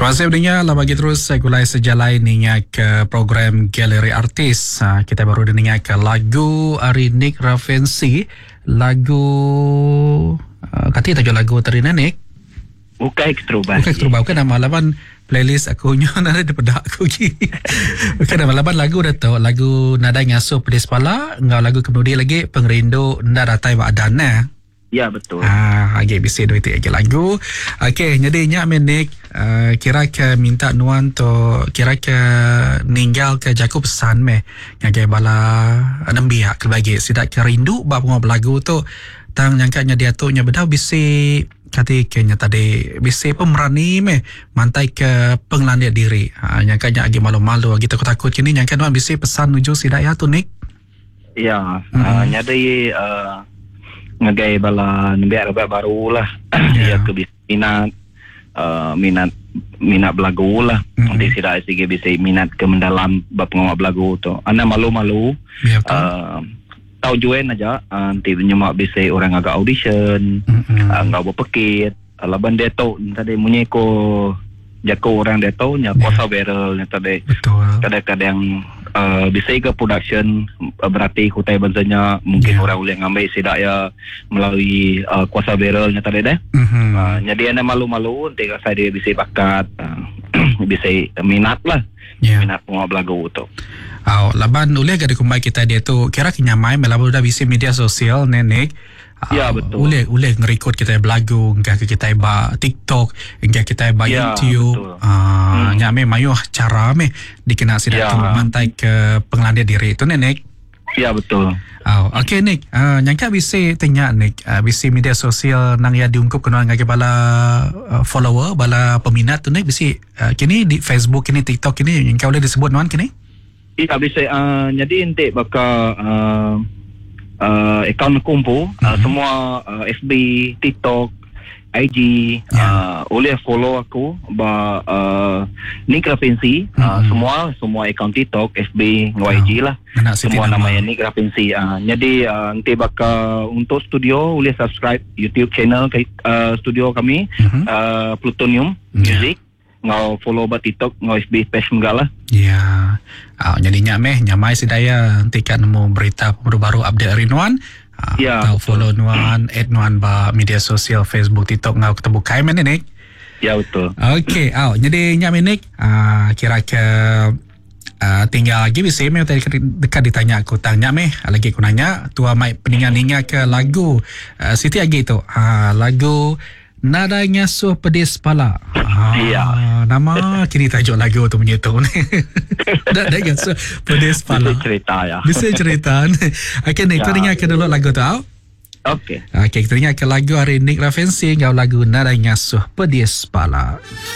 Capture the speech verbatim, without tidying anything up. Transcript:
Terima kasih mendengar. Lah bagi terus saya gulai sejalan ninga ke program Galeri Artis. Ha, kita baru dengar ke lagu Ari Nick Ravensi. Lagu uh, kata tajuk lagu tadi Nick. Bukan Ekstrobas. Bukan Ekstrobas. Bukan nama laban playlist aku nyo nada daripada aku lagi. Bukan nama laban lagu dah tahu. Lagu Nada Ngasuh Pedis Pala. Enggak lagu kemudian lagi Pengerindu Nda Datai Wak Dana. Ya betul. Ah, agak bisa dua tiga lagu. Okey, jadi nyak menik uh, kira ke minta nuan tu kira ke ninggal ke jaku pesan me ngagai bala nembia ke bagi sidak ke rindu bab ngob lagu tu tang nyangkanya dia tu nya bedah bisi kati kenya tadi bisi pemerani me mantai ke penglandia diri. Ha, nyangkanya agi malu-malu agi takut-takut kini nyangka nuan bisi pesan nuju sidak ya tu Nik. Ya, hmm. uh, nyadai uh, ngagai bala nembiak rebak baru lah. Yeah. Ya ke minat uh, minat minat belagu lah. Mm-hmm. Nanti sida sige bisa minat ke mendalam bab ngawak belagu tu. Ana malu-malu. Yeah, uh, tahu juen aja uh, nanti nyuma bisa orang agak audition. Mm-hmm. Uh, ngau berpekit. Laban dia tahu tadi munyi ko jako orang dia tahu nya kuasa viral nya tadi. Betul. Kadang-kadang Uh, bisa ke production uh, berarti kutai bazanya mungkin yeah. orang boleh ngambil sidak ya melalui uh, kuasa viralnya tadi deh. Mm-hmm. Uh, jadi anda malu-malu nanti saya dia bisa bakat uh, bisa minat lah. Yeah. Minat pengawal lagu tu. Oh, laban boleh gak dikumbai kita dia tu kira kenyamai melabu dah bisa media sosial nenek. Ya betul. Boleh boleh ngerekod kita belagu, enggak kita ba TikTok, enggak kita ba ya, YouTube. Ah, hmm. nya me mayu cara me dikena sidak ya. Tu mantai ke pengelandia diri itu nenek. Ya betul. Oh, okey Nik. Uh, nyangka bisa tanya Nik, uh, bisa media sosial nang ya diungkup kena ngage bala uh, follower, bala peminat tu Nik bisa uh, kini di Facebook kini TikTok kini yang kau boleh disebut nuan kini? Iya bisa uh, jadi ente bakal uh, Uh, akaun kumpul mm-hmm. uh, semua uh, F B, TikTok, I G yeah. uh, boleh follow aku ba uh, Nick Ravensi mm-hmm. uh, semua semua akaun TikTok, F B, oh. I G lah semua namanya Nick Ravensi. Uh, jadi uh, nanti bakal untuk studio boleh subscribe YouTube channel uh, studio kami mm-hmm. uh, Plutonium yeah. Music. Ngau follow ba TikTok, ngau F B page enggak lah. Ya. Ah, jadi nyak meh nyamai sidaya nanti kan mau berita baru-baru update hari nuan. Ah, ya. Tahu follow nuan, add nuan ba media sosial Facebook, TikTok ngau ketemu kai men Nik. Ya betul. Okey, ah jadi nyak Nik, ah kira ke Uh, tinggal lagi bisa me tadi dekat ditanya aku tanya meh lagi aku nanya tua mai peningan ninga ke lagu uh, Siti Agi tu. Ah lagu Nada Ngasuh Pedis Pala. Ah, ya. Nama kini tajuk lagu tu punya tu. Nada Ngasuh Pedis Pala. Bisa cerita ya. Bisa cerita. Okey Nik, ya. Kita dengar ke dulu lagu tu. Okey. Okey, kita dengar ke lagu Ari Nick Ravensi ngau lagu Nada Ngasuh Pedis Pala.